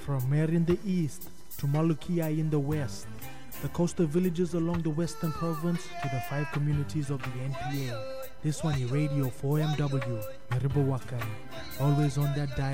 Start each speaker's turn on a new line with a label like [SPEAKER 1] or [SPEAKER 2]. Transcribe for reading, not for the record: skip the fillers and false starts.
[SPEAKER 1] From Mer in the east to Malukia in the west, the coastal villages along the western province to the 5 communities of the NPA. This one is Radio 4MW, Maribo Wakari, always on that dial.